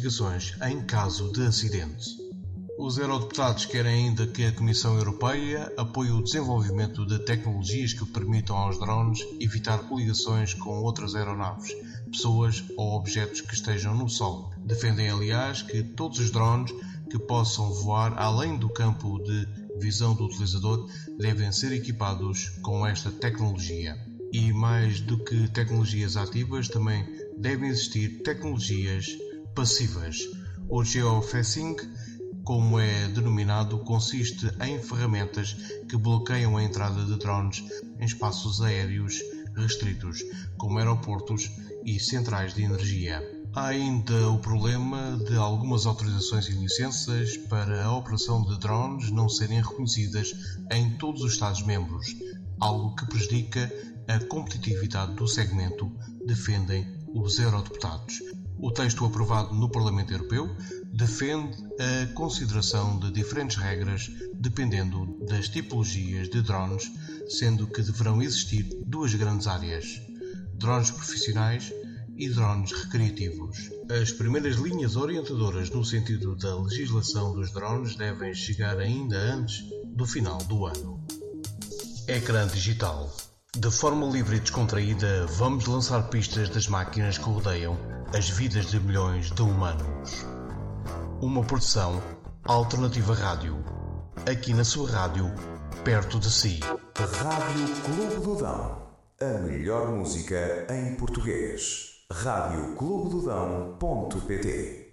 investigações em caso de acidente. Os eurodeputados querem ainda que a Comissão Europeia apoie o desenvolvimento de tecnologias que permitam aos drones evitar coligações com outras aeronaves, pessoas ou objetos que estejam no solo. Defendem, aliás, que todos os drones que possam voar além do campo de visão do utilizador devem ser equipados com esta tecnologia. E mais do que tecnologias ativas, também devem existir tecnologias passivas. O geofencing, como é denominado, consiste em ferramentas que bloqueiam a entrada de drones em espaços aéreos restritos, como aeroportos e centrais de energia. Há ainda o problema de algumas autorizações e licenças para a operação de drones não serem reconhecidas em todos os Estados-membros, algo que prejudica a competitividade do segmento, defendem os eurodeputados. O texto aprovado no Parlamento Europeu defende a consideração de diferentes regras dependendo das tipologias de drones, sendo que deverão existir duas grandes áreas: drones profissionais e drones recreativos. As primeiras linhas orientadoras no sentido da legislação dos drones devem chegar ainda antes do final do ano. Ecrã digital. De forma livre e descontraída, vamos lançar pistas das máquinas que rodeiam as vidas de milhões de humanos. Uma produção Alternativa Rádio. Aqui na sua rádio, perto de si. Rádio Clube do Dão. A melhor música em português. radioclubedodão.pt